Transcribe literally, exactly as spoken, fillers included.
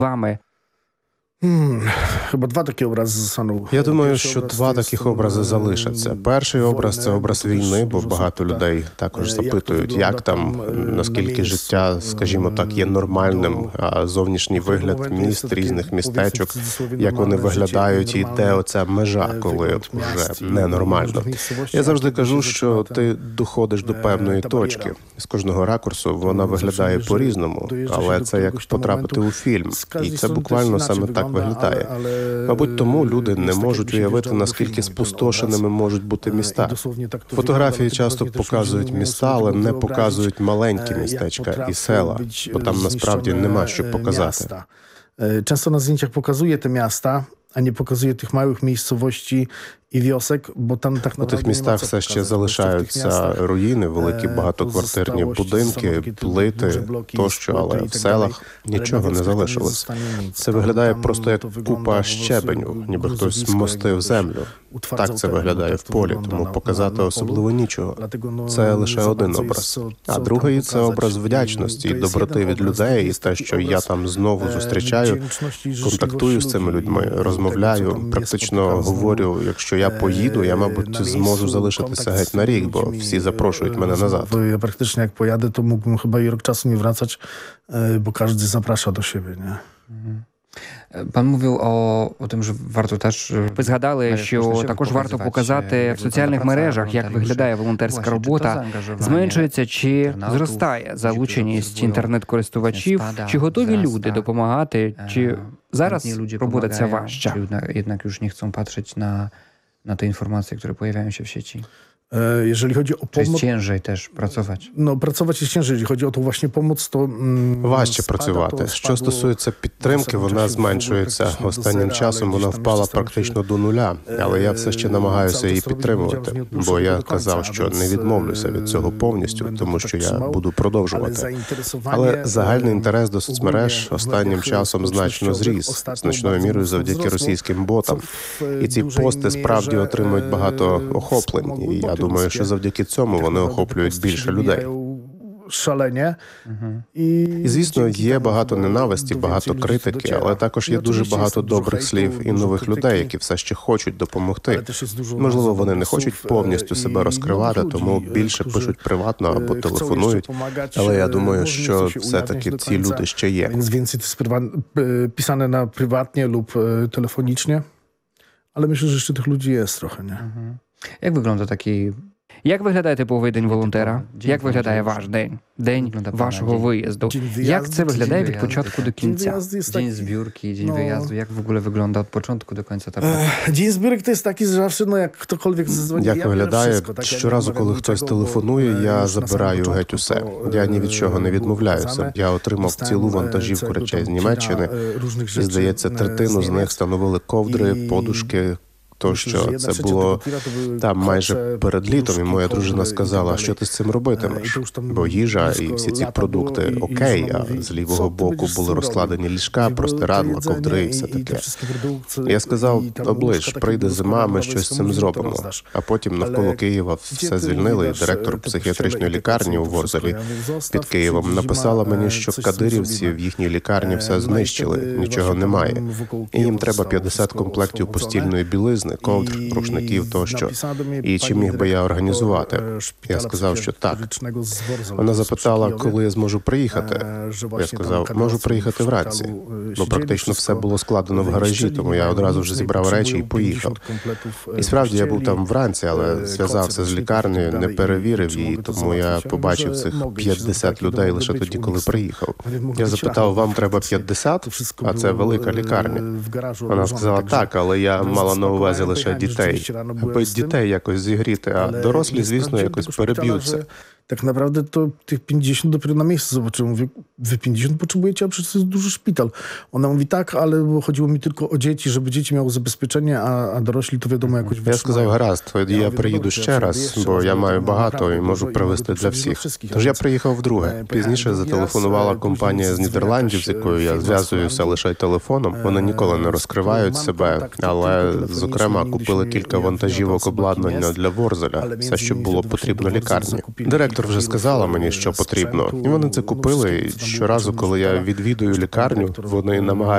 вами? Hmm, chyba dwa takie obrazy zostaną. Я думаю, що два таких образи залишаться. Перший образ – це образ війни, бо багато людей також запитують, як там, наскільки життя, скажімо так, є нормальним, а зовнішній вигляд міст, різних містечок, як вони виглядають, і де оця межа, коли вже ненормально. Я завжди кажу, що ти доходиш до певної точки. З кожного ракурсу вона виглядає по-різному, але це як потрапити у фільм. І це буквально саме так виглядає. Мабуть, тому люди не можуть уявити, наскільки спустошеними можуть бути міста. Фотографії часто показують міста, але не показують маленькі містечка і села, бо там насправді нема що показати. Często na zdjęciach pokazuje te miasta, a nie pokazuje tych małych miejscowości і wiosek, бо там так на тих містах все ще залишаються руїни, великі багатоквартирні будинки, плити тощо, але в селах нічого не залишилось. Це виглядає просто як купа щебеню, ніби хтось мостив землю. Так це виглядає в полі, тому показати особливо нічого. Це лише один образ. А другий – це образ вдячності і доброти від людей, і те, що я там знову зустрічаю, контактую з цими людьми, розмовляю, практично говорю, якщо я поїду, я, мабуть, зможу залишитися геть на рік, бо всі запрошують мене назад. Я практично, як поjadę, to mógłbym chyba i rok czasu nie wracać, bo każdy zaprasza do siebie, nie? Пан mówił o, o tym, że warto też... Ви згадали, що також варто показати в соціальних мережах, як виглядає волонтерська робота, зменшується чи зростає залученість інтернет-користувачів, чи готові люди допомагати, чи зараз робота ця важча? Jednak już nie chcą patrzeć na, na te informacje, które pojawiają się w sieci. Jeżeli chodzi o pomoc... Czy jest ciężej też pracować? No, pracować jest ciężej. Jeżeli chodzi o tą właśnie pomoc, to... Mm, Важче працювати. Що стосується підтримки, вона зменшується. Останнім часом вона впала практично до нуля, але я все ще намагаюся її підтримувати, бо я казав, що не відмовлюся від цього повністю, тому що я буду продовжувати. Але загальний інтерес до соцмереж останнім часом значно зріс, значною мірою завдяки російським ботам. І ці пости справді отримують багато охоплень, і я думаю, що завдяки цьому вони охоплюють більше людей. Шалення. І, звісно, є багато ненависті, багато критики, але також є дуже багато добрих слів і нових людей, які все ще хочуть допомогти. Можливо, вони не хочуть повністю себе розкривати, тому більше пишуть приватно або телефонують, але я думаю, що все-таки ці люди ще є. Więcej to jest pisane na prywatnie lub telefonicznie, ale myślę, że jeszcze tych ludzi jest trochę, nie? Jak wygląda taki... Як виглядає типовий день волонтера? Як виглядає ваш день? День вашого виїзду? Як це виглядає від початку до кінця? Dzień zbiórki, dzień wyjazdu. Jak w ogóle wygląda od początku do końca ta praca? Dzień zbiórek to jest taki, że zawsze, no jak ktokolwiek zadzwoni, Як виглядає? Щоразу, коли хтось телефонує, я забираю геть усе. Я ні від чого не відмовляюся. Я отримав цілу вантажівку речей з Німеччини. І, здається, третину з них становили ковдри, подушки, тощо. Це було там майже перед літом, і моя дружина сказала, що ти з цим робитимеш? Бо їжа і всі ці продукти окей, а з лівого боку були розкладені ліжка, простирадла, ковдри і все таке. Я сказав, оближ, прийде зима, ми щось з цим зробимо. А потім навколо Києва все звільнили, і директор психіатричної лікарні у Ворзелі під Києвом написала мені, що кадирівці в їхній лікарні все знищили, нічого немає. І їм треба п'ятдесят комплектів постільної білизни, ковдр, рушників тощо. І чи міг би я організувати? Я сказав, що так. Вона запитала, коли я зможу приїхати. Я сказав, можу приїхати вранці. Бо практично все було складено в гаражі, тому я одразу вже зібрав речі і поїхав. І справді я був там вранці, але зв'язався з лікарнею, не перевірив її, тому я побачив цих п'ятдесят людей лише тоді, коли приїхав. Я запитав, вам треба п'ятдесят? А це велика лікарня. Вона сказала, так, але я мала на увазі лише дітей, аби дітей якось зігріти, а дорослі, звісно, якось переб'ються. Tak naprawdę to tych pięćdziesiąt dopiero na miejscu zobaczyłem. Mówię, wy pięćdziesiąt potrzebujecie, a przecież to jest duży szpital. Ona mówi, tak, ale chodziło mi tylko o dzieci, żeby dzieci miały zabezpieczenie, a, a dorośli to wiadomo jakoś wytrzymają. Я сказав, гаразд, я приїду ще раз, бо я маю багато і можу привезти для всіх. Тож я приїхав вдруге. Пізніше зателефонувала компанія з Нідерландів, з якою я зв'язуюся лише телефоном. Вони ніколи не розкривають себе, але, зокрема, купили кілька вантажівок обладнання для Ворзеля, все, що було потрібно лікарні. Директор вже сказала мені, що потрібно. І вони це купили, і щоразу, коли я відвідую лікарню, вони намагаються